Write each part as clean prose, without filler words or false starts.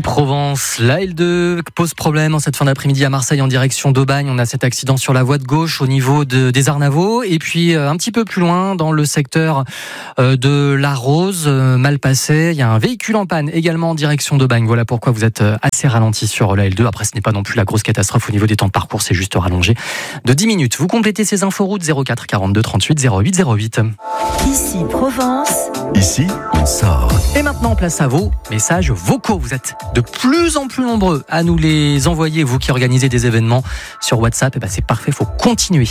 Provence, la L2 pose problème en cette fin d'après-midi à Marseille en direction d'Aubagne. On a cet accident sur la voie de gauche au niveau des Arnavaux. Et puis un petit peu plus loin dans le secteur de la Rose, mal passé. Il y a un véhicule en panne également en direction d'Aubagne. Voilà pourquoi vous êtes assez ralenti sur la L2. Après, ce n'est pas non plus la grosse catastrophe au niveau des temps de parcours. C'est juste rallongé de 10 minutes. Vous complétez ces inforoutes 04 42 38 08 08. Ici Provence. Ici, on sort. Et maintenant, place à vos messages vocaux. Vous êtes de plus en plus nombreux à nous les envoyer, vous qui organisez des événements sur WhatsApp. Et ben c'est parfait, il faut continuer.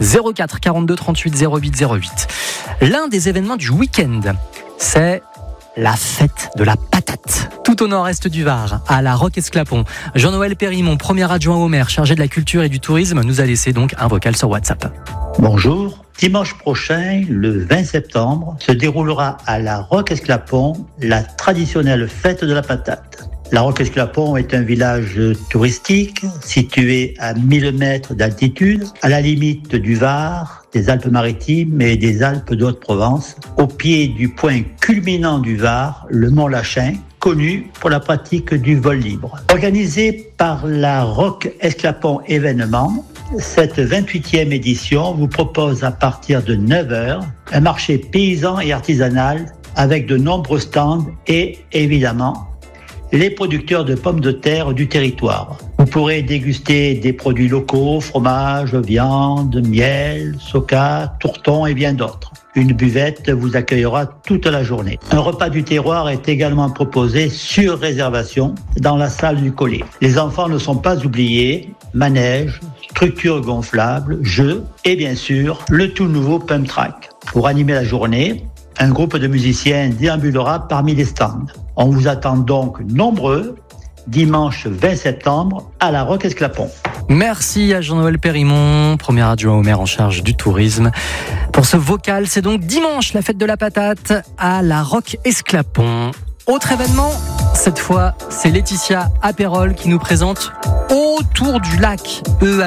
04 42 38 08 08. L'un des événements du week-end, c'est la fête de la patate. Tout au nord-est du Var, à la Roque-Esclapon. Jean-Noël Périmon, premier adjoint au maire, chargé de la culture et du tourisme, nous a laissé donc un vocal sur WhatsApp. Bonjour. Dimanche prochain, le 20 septembre, se déroulera à la Roque-Esclapon la traditionnelle fête de la patate. La Roque-Esclapon est un village touristique situé à 1000 mètres d'altitude, à la limite du Var, des Alpes-Maritimes et des Alpes de Haute-Provence, au pied du point culminant du Var, le Mont Lachin, connu pour la pratique du vol libre. Organisé par la Roque-Esclapon événement, cette 28e édition vous propose à partir de 9h un marché paysan et artisanal avec de nombreux stands et évidemment les producteurs de pommes de terre du territoire. Vous pourrez déguster des produits locaux, fromage, viande, miel, soca, tourton et bien d'autres. Une buvette vous accueillera toute la journée. Un repas du terroir est également proposé sur réservation dans la salle du Collet. Les enfants ne sont pas oubliés, manège, structures gonflables, jeux et bien sûr le tout nouveau pump track. Pour animer la journée, un groupe de musiciens déambulera parmi les stands. On vous attend donc nombreux dimanche 20 septembre à la Roque-Esclapon. Merci à Jean-Noël Périmon, premier adjoint au maire en charge du tourisme. Pour ce vocal, c'est donc dimanche la fête de la patate à la Roque-Esclapon. Autre événement, cette fois, c'est Laetitia Apérol qui nous présente Autour du lac,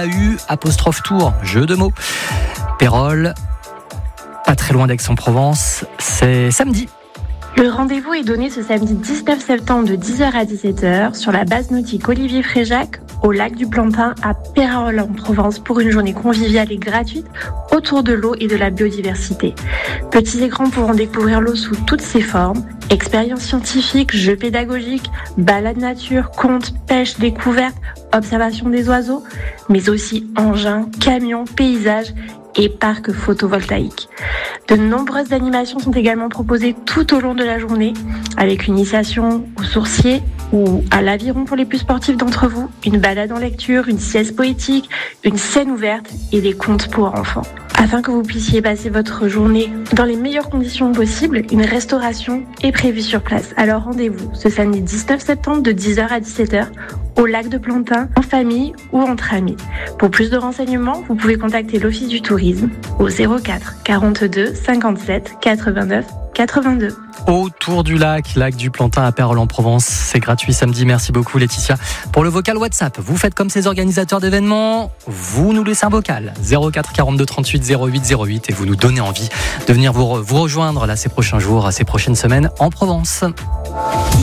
EAU'-tour, jeu de mots. Pérol, pas très loin d'Aix-en-Provence, c'est samedi. Le rendez-vous est donné ce samedi 19 septembre de 10h à 17h sur la base nautique Olivier Fréjac au lac du Plantin à Pérol en Provence pour une journée conviviale et gratuite autour de l'eau et de la biodiversité. Petits et grands pourront découvrir l'eau sous toutes ses formes, expériences scientifiques, jeux pédagogiques, balades nature, contes, pêche, découvertes, observation des oiseaux, mais aussi engins, camions, paysages et parcs photovoltaïques. De nombreuses animations sont également proposées tout au long de la journée, avec une initiation au sourcier ou à l'aviron pour les plus sportifs d'entre vous, une balade en lecture, une sieste poétique, une scène ouverte et des contes pour enfants. Afin que vous puissiez passer votre journée dans les meilleures conditions possibles, une restauration est prévue sur place. Alors rendez-vous ce samedi 19 septembre de 10h à 17h au lac de Plantin, en famille ou entre amis. Pour plus de renseignements, vous pouvez contacter l'Office du tourisme au 04 42 57 89 82. Autour du lac du Plantin à Pérol en Provence, c'est gratuit samedi. Merci beaucoup Laetitia. Pour le vocal WhatsApp, vous faites comme ces organisateurs d'événements, vous nous laissez un vocal 04 42 38 08 08 et vous nous donnez envie de venir vous rejoindre là ces prochains jours, ces prochaines semaines en Provence.